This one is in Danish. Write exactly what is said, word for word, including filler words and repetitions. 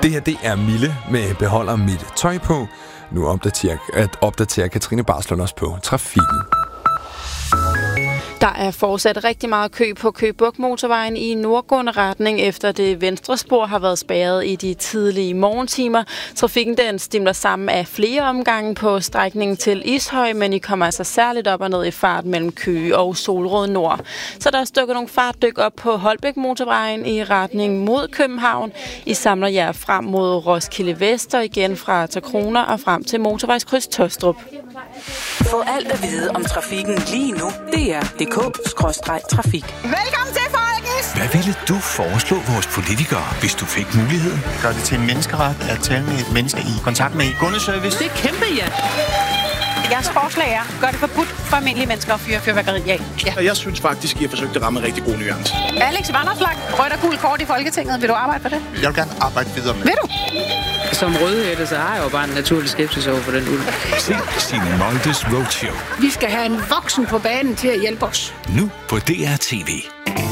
Det her, det er Mille med Beholder mit tøj på. Nu opdaterer, at opdaterer Katrine Barslund også på trafikken. Der er fortsat rigtig meget kø på Køge Bugt motorvejen i nordgående retning, efter det venstre spor har været spærret i de tidlige morgentimer. Trafikken den stimler sammen af flere omgange på strækningen til Ishøj, men I kommer altså særligt op og ned i fart mellem Køge og Solrød Nord. Så der er stukket nogle fartdyk op på Holbæk motorvejen i retning mod København. I samler jer frem mod Roskilde Vest og igen fra Takrona og frem til motorvejskryds Tostrup. Få alt at vide om trafikken lige nu. D R punktum d k skråstreg trafik. Velkommen til, folkens! Hvad ville du foreslå vores politikere, hvis du fik muligheden? Gør det til en menneskeret at tale med et menneske i kontakt med kundeservice? Det er kæmpe, ja! Jeres forslag er, gør det forbudt for almindelige mennesker at fyre fyrværkeri af. Ja. Jeg synes faktisk, I har forsøgt at ramme en rigtig god nuance. Alex Vanopslagh, rødt og gult kort i Folketinget. Vil du arbejde for det? Jeg vil gerne arbejde videre med. Vil du? Som rødhætte, så har jeg jo bare en naturlig skepsis over for den ulv. Se Signe Moldes Roadshow. Vi skal have en voksen på banen til at hjælpe os. Nu på D R T V.